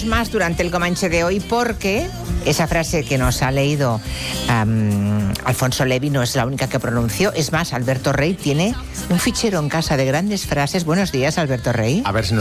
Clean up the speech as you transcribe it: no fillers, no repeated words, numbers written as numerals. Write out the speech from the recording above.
muchas más durante el Comanche de hoy, porque esa frase que nos ha leído Alfonso Levi no es la única que pronunció. Es más, Alberto Rey tiene un fichero en casa de grandes frases. Buenos días, Alberto Rey. A ver si